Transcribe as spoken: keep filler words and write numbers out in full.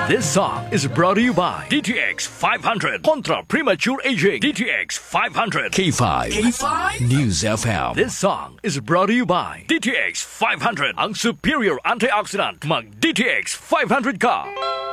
This song is brought to you by D T X five hundred Contra Premature Aging. D T X five hundred K five K five News F M. This song is brought to you by D T X five hundred. Ang superior antioxidant. Mag D T X five hundred ka.